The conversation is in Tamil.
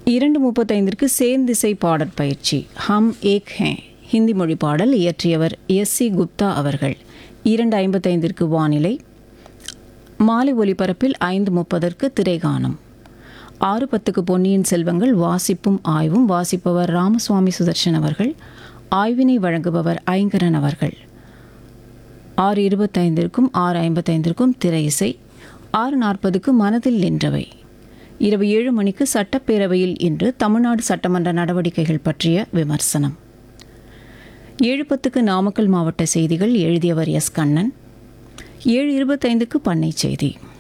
2:35 சேர்ந்திசை பாடற் பயிற்சி. ஹம் ஏக் ஹே ஹிந்தி மொழி பாடல் இயற்றியவர் எஸ்.சி. குப்தா அவர்கள். 2:55 வானிலை. மாலை ஒலிபரப்பில் 5:30 திரைகானம். 6:10 பொன்னியின் செல்வங்கள் வாசிப்பும் ஆய்வும். வாசிப்பவர் ராமசுவாமி சுதர்ஷன் அவர்கள். ஆய்வினை வழங்குபவர் ஐங்கரன் அவர்கள். 6:25 6:55 திரை இசை. 6:40 மனதில் நின்றவை. இரவு 7 மணிக்கு சட்டப்பேரவையில் இன்று தமிழ்நாடு சட்டமன்ற நடவடிக்கைகள் பற்றிய விமர்சனம். 7:10 நாமக்கல் மாவட்ட செய்திகள். எழுதியவர் எஸ். கண்ணன். 7:25 பண்ணை செய்தி.